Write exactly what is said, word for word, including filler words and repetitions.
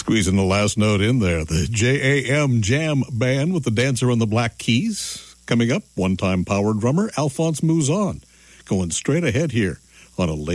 Squeezing the last note in there. The J A M Jam Band with the Dancer on the Black Keys. Coming up, one-time power drummer Alphonse Mouzon. Going straight ahead here on a late